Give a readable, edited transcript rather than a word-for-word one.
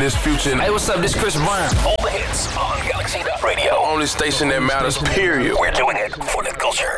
this Future. Hey, what's up? This Chris Brown. All the hits on Galaxy Radio. Only station that matters, period. We're doing it for the culture.